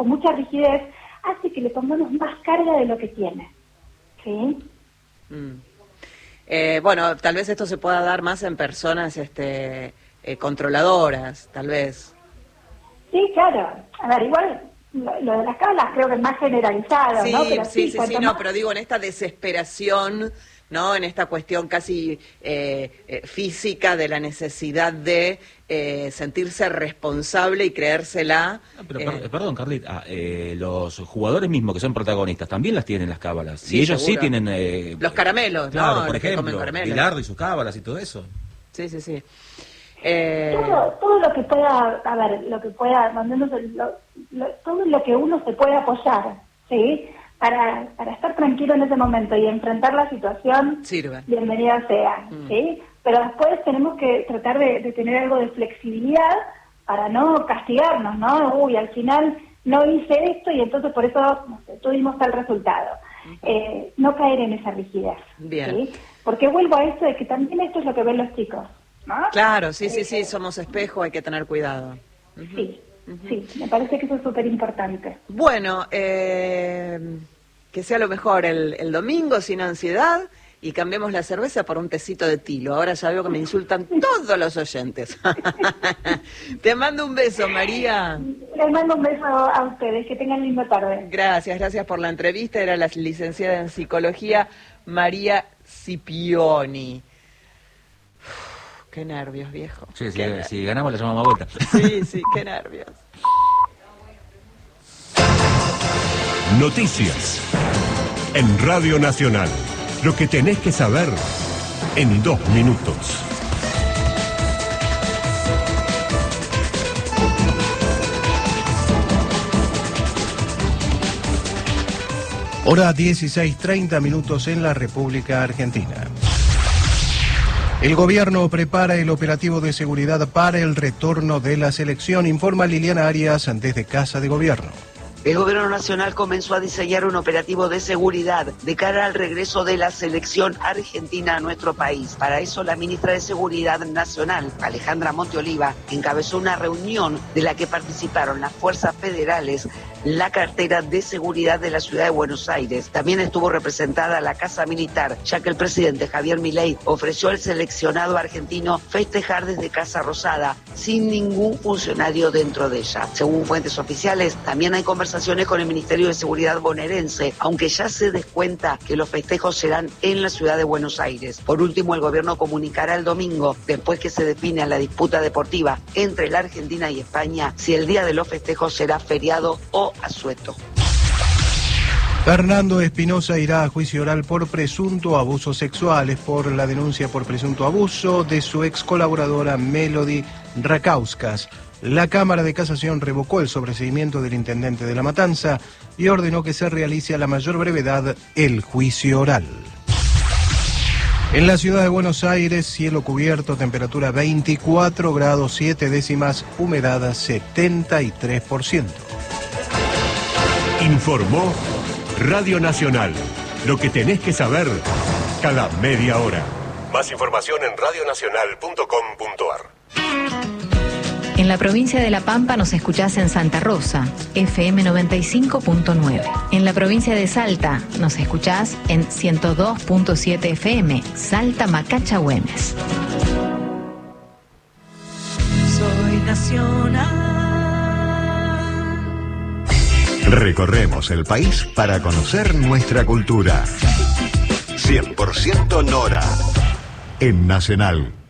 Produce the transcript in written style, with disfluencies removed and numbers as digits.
con mucha rigidez, hace que le pongamos más carga de lo que tiene. ¿Sí? Bueno, tal vez esto se pueda dar más en personas controladoras, tal vez. Sí, claro. A ver, igual lo de las cábalas creo que es más generalizado, sí, ¿no? Pero sí, más... no, pero digo, en esta desesperación, ¿no? En esta cuestión casi física de la necesidad de sentirse responsable y creérsela. Pero perdón, Carlita, los jugadores mismos que son protagonistas también las tienen las cábalas. Sí, y ellos seguro. sí tienen... los caramelos, claro, ¿no? por ejemplo, Bilardo y sus cábalas y todo eso. Sí. Todo lo que pueda, a ver, lo que pueda, todo lo que uno se puede apoyar, ¿sí? Para estar tranquilo en ese momento y enfrentar la situación, sirve. Bienvenida sea, ¿sí? Pero después tenemos que tratar de tener algo de flexibilidad para no castigarnos, ¿no? Uy, al final no hice esto y entonces por eso no sé, tuvimos tal resultado. No caer en esa rigidez. Bien. ¿Sí? Porque vuelvo a esto de que también esto es lo que ven los chicos, ¿no? Claro, sí, somos espejo, hay que tener cuidado. Sí, sí, me parece que eso es súper importante. Bueno, que sea lo mejor el domingo sin ansiedad y cambiemos la cerveza por un tecito de tilo. Ahora ya veo que me insultan todos los oyentes. Te mando un beso, María. Les mando un beso a ustedes, que tengan linda tarde. Gracias por la entrevista. Era la licenciada en psicología María Scipioni. Qué nervios, viejo. Sí, si ganamos la llamamos a vuelta. Sí, qué nervios. Noticias en Radio Nacional. Lo que tenés que saber en 2 minutos. Hora 16:30 en la República Argentina. El gobierno prepara el operativo de seguridad para el retorno de la selección, informa Liliana Arias desde Casa de Gobierno. El Gobierno Nacional comenzó a diseñar un operativo de seguridad de cara al regreso de la selección argentina a nuestro país. Para eso, la ministra de Seguridad Nacional, Alejandra Monteoliva, encabezó una reunión de la que participaron las fuerzas federales, la cartera de seguridad de la ciudad de Buenos Aires. También estuvo representada la Casa Militar, ya que el presidente Javier Milei ofreció al seleccionado argentino festejar desde Casa Rosada, sin ningún funcionario dentro de ella. Según fuentes oficiales, también hay conversaciones con el Ministerio de Seguridad bonaerense, aunque ya se descuenta que los festejos serán en la ciudad de Buenos Aires. Por último, el gobierno comunicará el domingo, después que se define la disputa deportiva entre la Argentina y España, si el día de los festejos será feriado o asueto. Fernando Espinosa irá a juicio oral por presunto abusos sexuales por la denuncia por presunto abuso de su ex colaboradora Melody Rakauskas. La Cámara de Casación revocó el sobreseimiento del intendente de La Matanza y ordenó que se realice a la mayor brevedad el juicio oral. En la ciudad de Buenos Aires, cielo cubierto, temperatura 24 grados 7 décimas, humedad 73%. Informó Radio Nacional. Lo que tenés que saber cada media hora. Más información en radionacional.com.ar. En la provincia de La Pampa nos escuchás en Santa Rosa, FM 95.9. En la provincia de Salta nos escuchás en 102.7 FM, Salta Macacha Güemes. Soy nacional. Recorremos el país para conocer nuestra cultura. 100% Nora en Nacional.